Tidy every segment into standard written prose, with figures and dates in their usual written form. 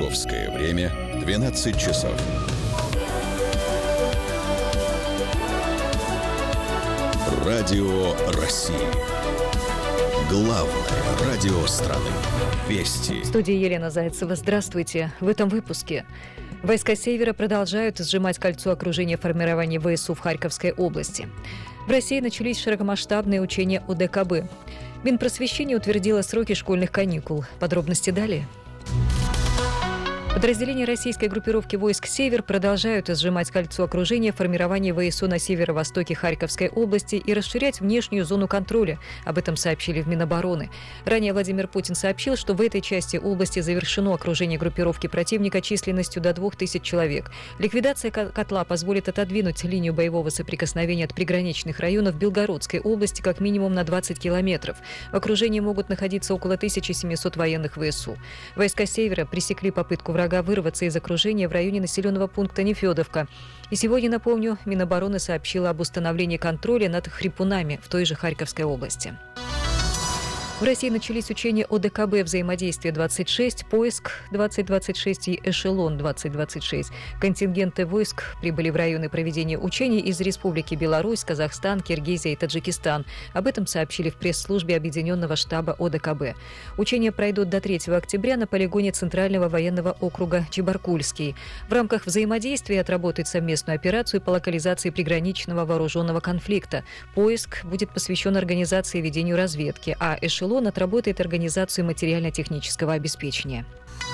Московское время 12 часов. Радио России. Главное радио страны. Вести. В студии Елена Зайцева. Здравствуйте. В этом выпуске. Войска Севера продолжают сжимать кольцо окружения формирования ВСУ в Харьковской области. В России начались широкомасштабные учения ОДКБ. Минпросвещение утвердило сроки школьных каникул. Подробности далее. Подразделения российской группировки войск «Север» продолжают сжимать кольцо окружения формирования ВСУ на северо-востоке Харьковской области и расширять внешнюю зону контроля. Об этом сообщили в Минобороны. Ранее Владимир Путин сообщил, что в этой части области завершено окружение группировки противника численностью до 2000 человек. Ликвидация котла позволит отодвинуть линию боевого соприкосновения от приграничных районов Белгородской области как минимум на 20 километров. В окружении могут находиться около 1700 военных ВСУ. Войска «Севера» пресекли попытку врага вырваться из окружения в районе населенного пункта Нефедовка. И сегодня, напомню, Минобороны сообщила об установлении контроля над Хрипунами в той же Харьковской области. В России начались учения ОДКБ «Взаимодействие-26», «Поиск-2026» и «Эшелон-2026». Контингенты войск прибыли в районы проведения учений из Республики Беларусь, Казахстан, Киргизия и Таджикистан. Об этом сообщили в пресс-службе Объединенного штаба ОДКБ. Учения пройдут до 3 октября на полигоне Центрального военного округа Чебаркульский. В рамках взаимодействия отработают совместную операцию по локализации приграничного вооруженного конфликта. «Поиск» будет посвящен организации и ведению разведки, а «Эшелон» отработает организацию материально-технического обеспечения.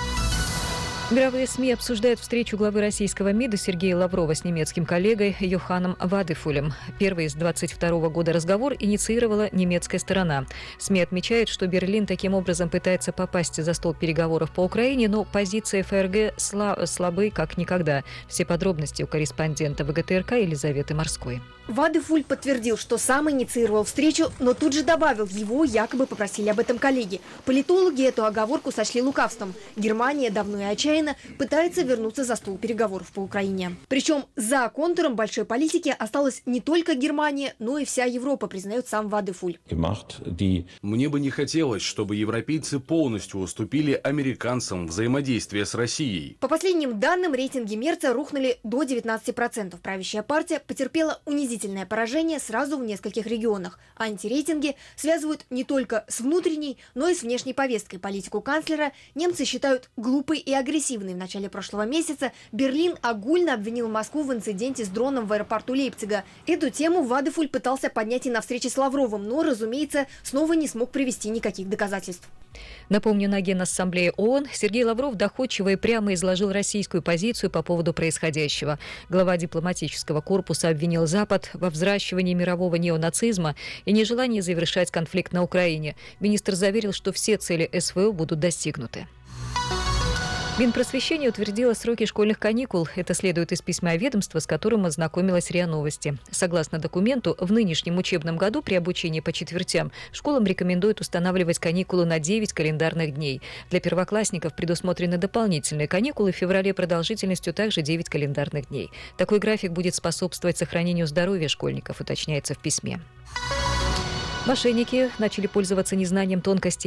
Мировые СМИ обсуждают встречу главы российского МИДа Сергея Лаврова с немецким коллегой Йоханном Вадефулем. Первый с 2022 года разговор инициировала немецкая сторона. СМИ отмечают, что Берлин таким образом пытается попасть за стол переговоров по Украине, но позиции ФРГ слабы как никогда. Все подробности у корреспондента ВГТРК Елизаветы Морской. Вадефуль подтвердил, что сам инициировал встречу, но тут же добавил, его якобы попросили об этом коллеги. Политологи эту оговорку сочли лукавством. Германия давно и отчаянно пытается вернуться за стол переговоров по Украине. Причем за контуром большой политики осталась не только Германия, но и вся Европа, признает сам Вадефуль. Мне бы не хотелось, чтобы европейцы полностью уступили американцам взаимодействия с Россией. По последним данным, рейтинги Мерца рухнули до 19%. Правящая партия потерпела унизительное поражение сразу в нескольких регионах. Антирейтинги связывают не только с внутренней, но и с внешней повесткой. Политику канцлера немцы считают глупой и агрессивной. В начале прошлого месяца Берлин огульно обвинил Москву в инциденте с дроном в аэропорту Лейпцига. Эту тему Вадефуль пытался поднять и на встрече с Лавровым, но, разумеется, снова не смог привести никаких доказательств. Напомню, на Генассамблее ООН Сергей Лавров доходчиво и прямо изложил российскую позицию по поводу происходящего. Глава дипломатического корпуса обвинил Запад во взращивании мирового неонацизма и нежелании завершать конфликт на Украине. Министр заверил, что все цели СВО будут достигнуты. Минпросвещение утвердило сроки школьных каникул. Это следует из письма ведомства, с которым ознакомилась РИА Новости. Согласно документу, в нынешнем учебном году при обучении по четвертям школам рекомендуют устанавливать каникулы на 9 календарных дней. Для первоклассников предусмотрены дополнительные каникулы в феврале продолжительностью также 9 календарных дней. Такой график будет способствовать сохранению здоровья школьников, уточняется в письме. Мошенники начали пользоваться незнанием тонкостей